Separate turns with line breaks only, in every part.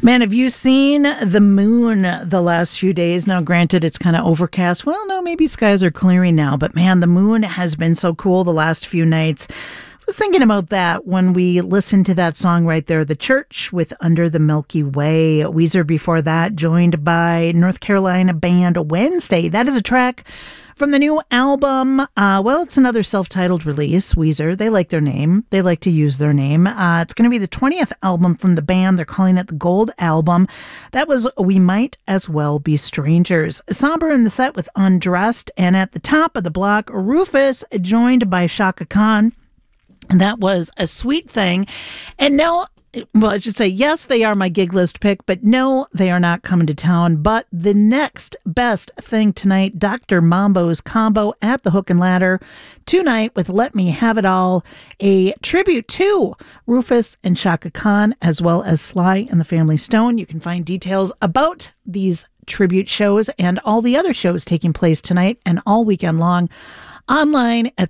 Man, have you seen the moon the last few days? Now, granted, it's kind of overcast. Well, no, maybe skies are clearing now. But man, the moon has been so cool the last few nights. I was thinking about that when we listened to that song right there, The Church with Under the Milky Way. Weezer before that, joined by North Carolina band Wednesday. That is a track from the new album. It's another self-titled release. Weezer, they like their name. They like to use their name. It's going to be the 20th album from the band. They're calling it the Gold Album. That was We Might As Well Be Strangers. Somber in the set with Undressed. And at the top of the block, Rufus, joined by Chaka Khan. And that was A Sweet Thing. And no, well, I should say, yes, they are my gig list pick, but no, they are not coming to town. But the next best thing tonight, Dr. Mambo's combo at the Hook and Ladder tonight with Let Me Have It All, a tribute to Rufus and Chaka Khan, as well as Sly and the Family Stone. You can find details about these tribute shows and all the other shows taking place tonight and all weekend long online at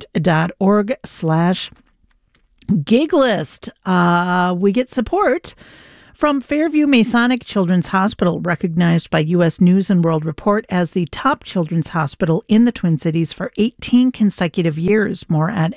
thecurrent.org/gig list. We get support from Fairview Masonic Children's Hospital, recognized by U.S. News and World Report as the top children's hospital in the Twin Cities for 18 consecutive years. More at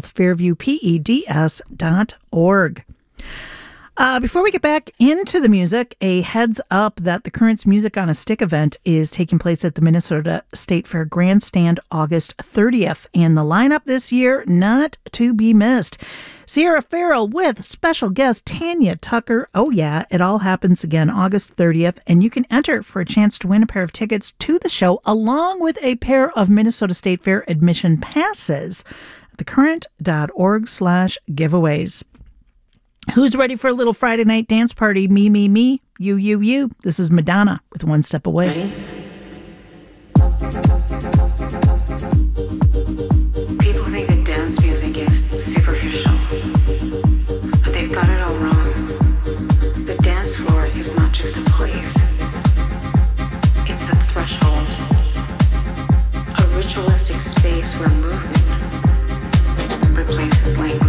mhealthfairviewpeds.org. Before we get back into the music, a heads up that the Currents Music on a Stick event is taking place at the Minnesota State Fair Grandstand August 30th. And the lineup this year, not to be missed. Sierra Farrell with special guest Tanya Tucker. Oh yeah, it all happens again August 30th. And you can enter for a chance to win a pair of tickets to the show along with a pair of Minnesota State Fair admission passes at thecurrent.org/giveaways. Who's ready for a little Friday night dance party? Me, me, me. You, you, you. This is Madonna with One Step Away.
Ready? People think that dance music is superficial, but they've got it all wrong. The dance floor is not just a place. It's a threshold. A ritualistic space where movement replaces language.